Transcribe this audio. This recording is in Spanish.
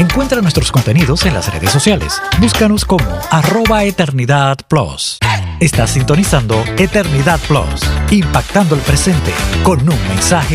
Encuentra nuestros contenidos en las redes sociales. Búscanos como @EternidadPlus. Estás sintonizando Eternidad Plus, impactando el presente con un mensaje